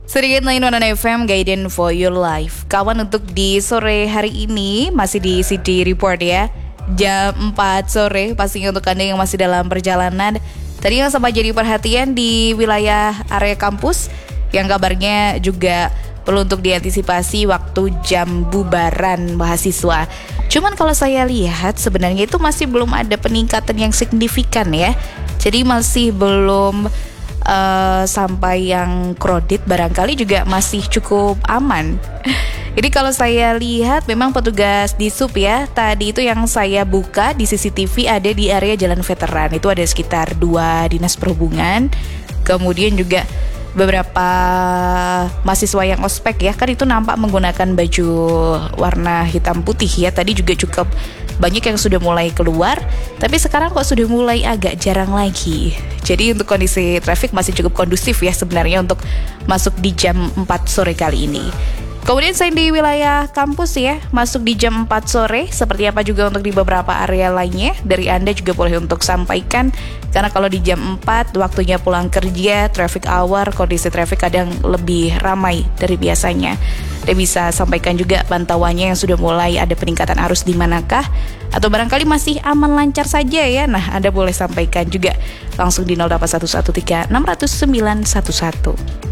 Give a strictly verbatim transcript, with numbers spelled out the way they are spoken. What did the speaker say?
Sedikit sembilan puluh satu F M Guidance for Your Life. Kawan, untuk di sore hari ini masih di City Report ya, jam empat sore pastinya untuk Anda yang masih dalam perjalanan. Tadi yang sempat jadi perhatian di wilayah area kampus yang kabarnya juga perlu untuk diantisipasi waktu jam bubaran mahasiswa. Cuman kalau saya lihat sebenarnya itu masih belum ada peningkatan yang signifikan ya. Jadi masih belum Uh, sampai yang kredit, barangkali juga masih cukup aman. Jadi kalau saya lihat memang petugas di sub ya, tadi itu yang saya buka di C C T V ada di area Jalan Veteran, itu ada sekitar dua dinas perhubungan. Kemudian juga beberapa mahasiswa yang ospek ya, kan itu nampak menggunakan baju warna hitam putih ya. Tadi juga cukup banyak yang sudah mulai keluar, tapi sekarang kok sudah mulai agak jarang lagi. Jadi untuk kondisi traffic masih cukup kondusif ya sebenarnya untuk masuk di jam empat sore kali ini. Kemudian saya di wilayah kampus ya, masuk di jam empat sore, seperti apa juga untuk di beberapa area lainnya. Dari Anda juga boleh untuk sampaikan, karena kalau di jam empat waktunya pulang kerja, traffic hour, kondisi traffic kadang lebih ramai dari biasanya. Anda bisa sampaikan juga pantauannya yang sudah mulai ada peningkatan arus di manakah, atau barangkali masih aman lancar saja ya. Nah, Anda boleh sampaikan juga langsung di nol delapan satu satu tiga enam nol nol sembilan satu satu.